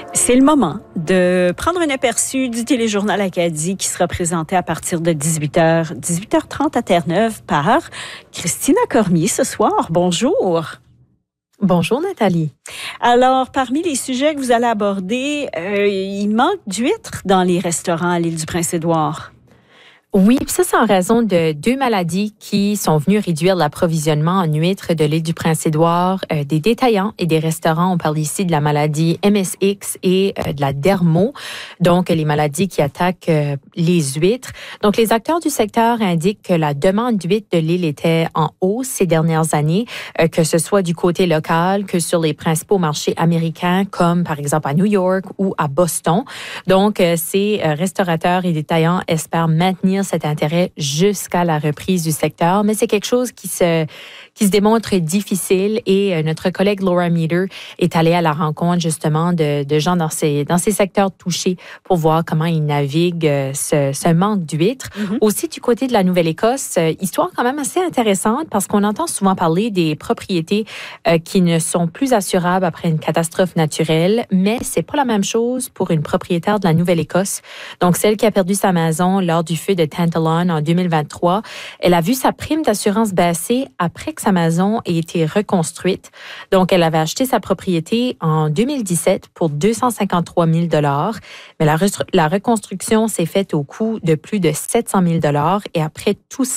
C'est le moment de prendre un aperçu du téléjournal Acadie qui sera présenté à partir de 18h30 à Terre-Neuve par Christina Cormier ce soir. Bonjour. Bonjour Nathalie. Alors, parmi les sujets que vous allez aborder, il manque d'huîtres dans les restaurants à l'île du Prince-Édouard. Oui, puis ça, c'est en raison de deux maladies qui sont venues réduire l'approvisionnement en huîtres de l'île du Prince-Édouard. Des détaillants et des restaurants, on parle ici de la maladie MSX et de la dermo, donc les maladies qui attaquent les huîtres. Donc, les acteurs du secteur indiquent que la demande d'huîtres de l'île était en hausse ces dernières années, que ce soit du côté local que sur les principaux marchés américains, comme par exemple à New York ou à Boston. Donc, ces restaurateurs et détaillants espèrent maintenir cet intérêt jusqu'à la reprise du secteur, mais c'est quelque chose qui se démontre difficile et notre collègue Laura Meter est allée à la rencontre justement de gens dans ces secteurs touchés pour voir comment ils naviguent ce manque d'huîtres. Mm-hmm. Aussi du côté de la Nouvelle-Écosse, histoire quand même assez intéressante parce qu'on entend souvent parler des propriétés qui ne sont plus assurables après une catastrophe naturelle, mais c'est pas la même chose pour une propriétaire de la Nouvelle-Écosse. Donc celle qui a perdu sa maison lors du feu de Tantallon en 2023, elle a vu sa prime d'assurance baisser après que sa maison ait été reconstruite. Donc, elle avait acheté sa propriété en 2017 pour 253 000 $, mais la reconstruction s'est faite au coût de plus de 700 000 $ et après tout